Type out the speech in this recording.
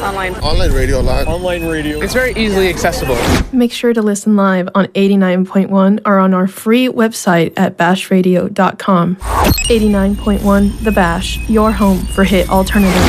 Online. Online radio a lot. Online radio. It's very easily accessible. Make sure to listen live on 89.1 or on our free website at bashradio.com. 89.1 The Bash, your home for hit alternative.